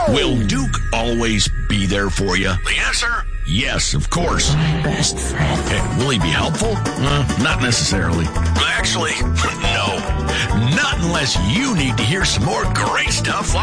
Will Duke always be there for you? The answer? Yes, of course. My best friend. Hey, will he be helpful? Not necessarily. Actually, no. Not unless you need to hear some more great stuff like